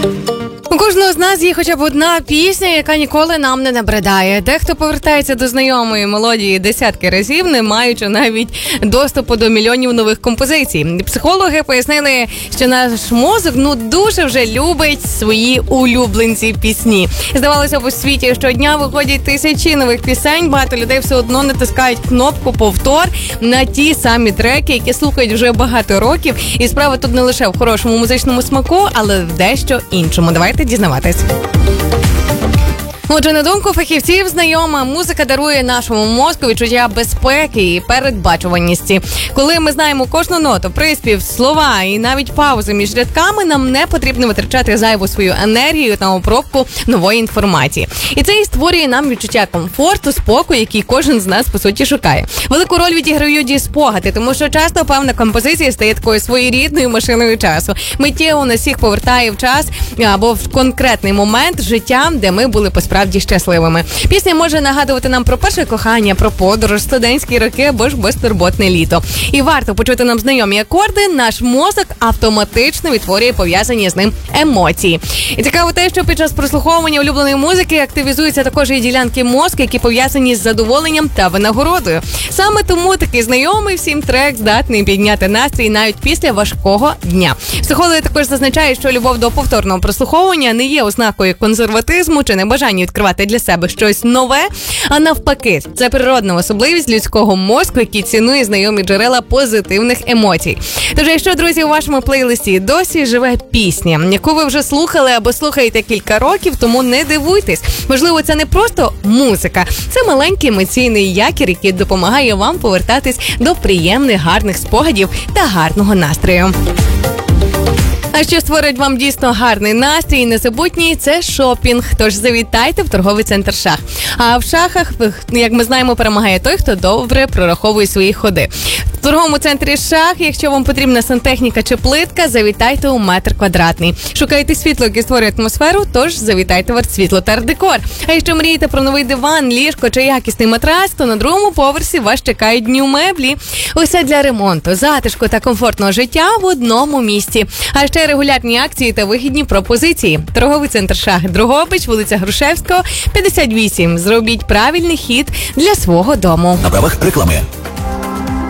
У кожного з нас є хоча б одна пісня, яка ніколи нам не набридає. Дехто повертається до знайомої мелодії десятки разів, не маючи навіть доступу до мільйонів нових композицій. Психологи пояснили, що наш мозок дуже вже любить свої улюбленці пісні. Здавалося б, у світі щодня виходять тисячі нових пісень, багато людей все одно натискають кнопку «Повтор» на ті самі треки, які слухають вже багато років. І справа тут не лише в хорошому музичному смаку, але в дещо іншому. Давайте дізнаватись. Отже, на думку фахівців, знайома музика дарує нашому мозку відчуття безпеки і передбачуваності. Коли ми знаємо кожну ноту, приспів, слова і навіть паузи між рядками, нам не потрібно витрачати зайву свою енергію на обробку нової інформації. І це і створює нам відчуття комфорту, спокою, який кожен з нас, по суті, шукає. Велику роль відіграють спогади, тому що часто певна композиція стає такою своєрідною машиною часу. Миттєво нас всіх повертає в час або в конкретний момент життя, де ми були посправді щасливими. Пісня може нагадувати нам про перше кохання, про подорож, студентські роки або ж безтурботне літо. І варто почути нам знайомі акорди, наш мозок автоматично відтворює пов'язані з ним емоції. І цікаво те, що під час прослуховування улюбленої музики активізуються також і ділянки мозку, які пов'язані з задоволенням та винагородою. Саме тому такий знайомий всім трек здатний підняти настрій навіть після важкого дня. Психологи також зазначають, що любов до повторного прослуховування не є ознакою консерватизму чи небажання відкривати для себе щось нове, а навпаки, це природна особливість людського мозку, який цінує знайомі джерела позитивних емоцій. Тож, якщо, друзі, у вашому плейлисті досі живе пісня, яку ви вже слухали або слухаєте кілька років, тому не дивуйтесь. Можливо, це не просто музика, це маленький емоційний якір, який допомагає вам повертатись до приємних, гарних спогадів та гарного настрою. А що створить вам дійсно гарний настрій і незабутній – це шопінг. Тож завітайте в торговий центр «Шах». А в «Шахах», як ми знаємо, перемагає той, хто добре прораховує свої ходи. В торговому центрі «Шах», якщо вам потрібна сантехніка чи плитка, завітайте у метр квадратний. Шукайте світло, яке створює атмосферу, тож завітайте в «Артсвітло та Арт-Декор». А якщо мрієте про новий диван, ліжко чи якісний матрац, то на другому поверсі вас чекають дню меблі. Усе для ремонту, затишку та комфортного життя в одному місці. А ще регулярні акції та вигідні пропозиції. Торговий центр «Шах», Дрогобич, вулиця Грушевського, 58. Зробіть правильний хід для свого дому. На правах реклами.